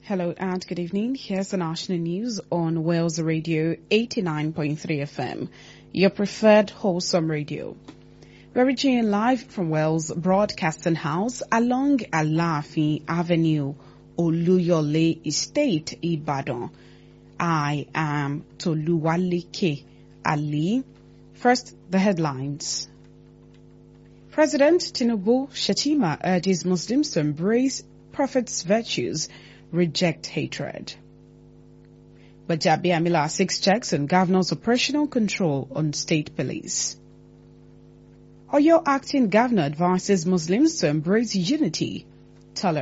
Hello and good evening. Here's the national news on Wales Radio 89.3 FM, your preferred wholesome radio. We're reaching you live from Wales Broadcasting House along Alaafin Avenue, Oluyole Estate, Ibadan. I am Toluwaleke Ali. First, the headlines. President Tinubu Shettima urges Muslims to embrace Prophet's virtues, reject hatred. Gbajabiamila seeks checks on governor's operational control on state police. Oyo acting governor advises Muslims to embrace unity, tolerance.